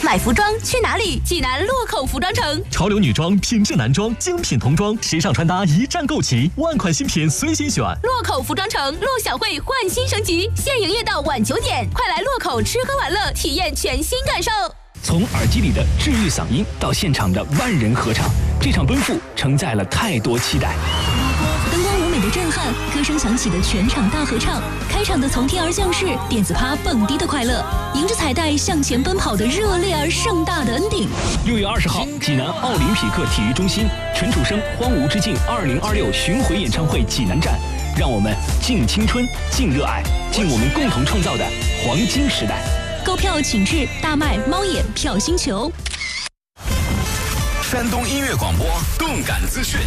买服装去哪里？济南洛口服装城。 潮流女装、品质男装、精品童装、时尚穿搭一站购齐，万款新品随心选。 洛口服装城，陆小慧焕新升级，现营业到晚9点，快来洛口吃喝玩乐，体验全新感受。 从耳机里的治愈嗓音到现场的万人合唱，这场奔赴承载了太多期待。 灯光舞美的震撼，歌声响起的全场大合唱，开场的从天而降世，电子趴蹦迪的快乐，迎着彩带向前奔跑的热烈而盛大的 ending。 6月20号，济南奥林匹克体育中心，陈楚生《荒芜之境2026》巡回演唱会济南站，让我们敬青春、敬热爱、敬我们共同创造的黄金时代。 购票请至大麦、猫眼、票星球。 山东音乐广播动感资讯。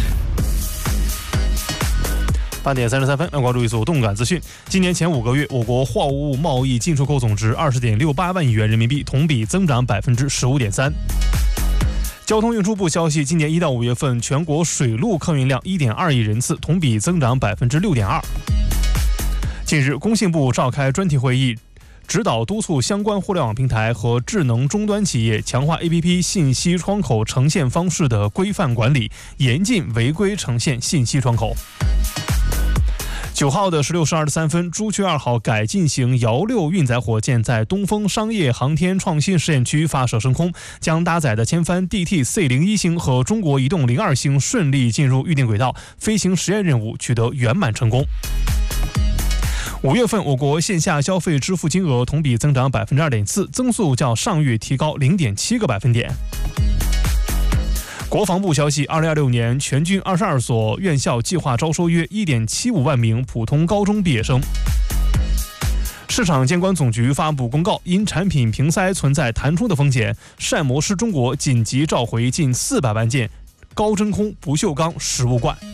8点33分，来关注一组动感资讯。今年前5个月，我国货物贸易进出口总值20.68万亿元人民币，同比增长15.3%。交通运输部消息，今年1到5月份，全国水陆客运量1.2亿人次，同比增长6.2%。近日，工信部召开专题会议，指导督促相关互联网平台和智能终端企业强化 APP 信息窗口呈现方式的规范管理，严禁违规呈现信息窗口。9号的16时23分，朱雀2号改进型遥6运载火箭在东风商业航天创新实验区发射升空，将搭载的千帆 DT-C01 星和中国移动02星顺利进入预定轨道，飞行实验任务取得圆满成功。5月份，我国线下消费支付金额同比增长2.4%，增速较上月提高0.7个百分点。国防部消息，2026年全军22所院校计划招收约1.75万名普通高中毕业生。市场监管总局发布公告，因产品屏塞存在弹出的风险，膳魔师中国紧急召回近400万件高真空不锈钢食物罐。